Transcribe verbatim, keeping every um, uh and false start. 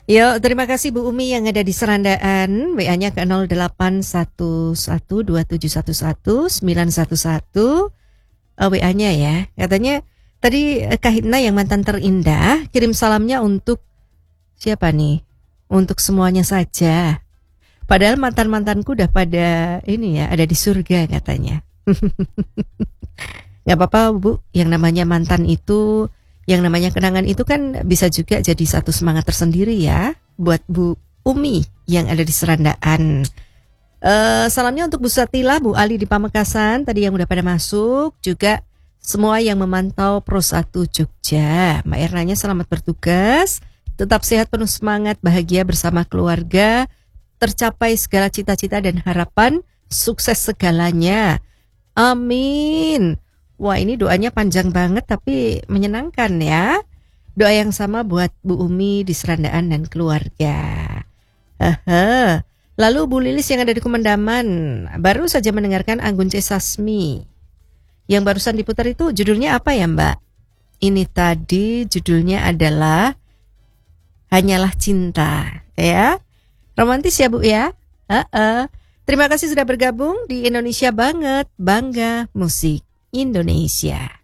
Yo, terima kasih Bu Umi yang ada di Serandaan. W A-nya ke nol delapan satu satu dua tujuh satu satu sembilan satu satu. Uh, W A-nya ya. Katanya tadi uh, Kak Hipna yang mantan terindah kirim salamnya untuk siapa nih? Untuk semuanya saja. Padahal mantan-mantanku udah pada ini ya, ada di surga katanya. Gak apa-apa Bu, yang namanya mantan itu, yang namanya kenangan itu kan bisa juga jadi satu semangat tersendiri ya buat Bu Umi yang ada di Serandaan. Uh, salamnya untuk Bu Satila, Bu Ali di Pamekasan tadi yang udah pada masuk, juga semua yang memantau Pro satu Jogja. Mbak Ernanya selamat bertugas, tetap sehat, penuh semangat, bahagia bersama keluarga, tercapai segala cita-cita dan harapan, sukses segalanya. Amin. Wah, ini doanya panjang banget tapi menyenangkan ya. Doa yang sama buat Bu Umi di Serandaan dan keluarga. Hehe. Lalu Bu Lilis yang ada di Kumendaman baru saja mendengarkan Anggun C. Sasmi. Yang barusan diputar itu judulnya apa ya Mbak? Ini tadi judulnya adalah Hanyalah Cinta. Ya, romantis ya Bu ya. Heeh. Terima kasih sudah bergabung di Indonesia Banget, Bangga Musik Indonesia.